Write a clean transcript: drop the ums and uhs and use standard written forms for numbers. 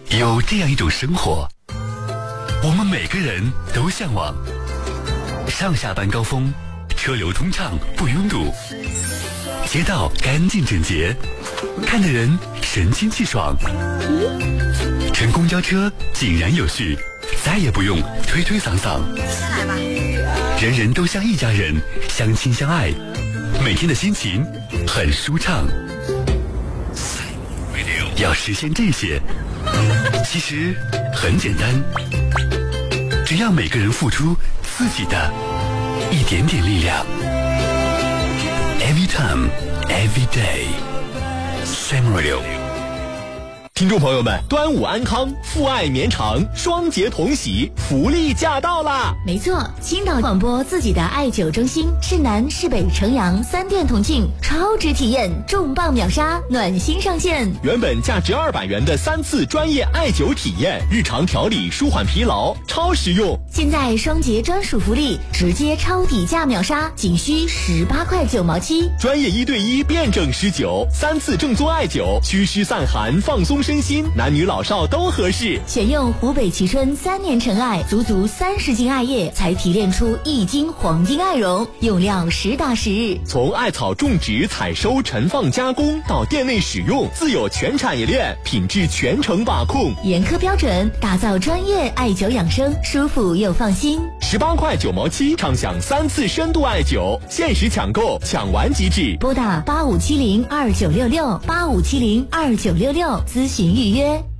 有这样一种生活，我们每个人都向往：上下班高峰，车流通畅不拥堵，街道干净整洁，看的人神清气爽。乘公交车井然有序，再也不用推推搡搡。 先来吧。 人人都像一家人，相亲相爱，每天的心情很舒畅。要实现这些，其实很简单，只要每个人付出自己的一点点力量。Every time, every day, Sam Radio。 听众朋友们，端午安康，父爱绵长，双节同喜，福利驾到啦！ 没错，青岛广播自己的艾灸中心，市南、市北、城阳3店同庆，超值体验，重磅秒杀，暖心上线。 原本价值200元的3次专业艾灸体验，日常调理舒缓疲劳，超实用。 现在双节专属福利，直接超底价秒杀，仅需18块9毛7。 专业1对1辩证施灸，3次正宗艾灸，祛湿散寒，放松身心，男女老少都合适。 选用湖北蕲春3年陈艾，足30斤艾叶才提炼出1斤黄金艾绒，用料实打实。 从艾草种植、采收、陈放、加工到店内使用，自有全产业链，品质全程把控， 严苛标准，打造专业艾灸养生，舒服又放心。 18块9毛7，畅享3次深度艾灸，限时抢购，抢完即止。 拨打85702966，85702966咨询预约。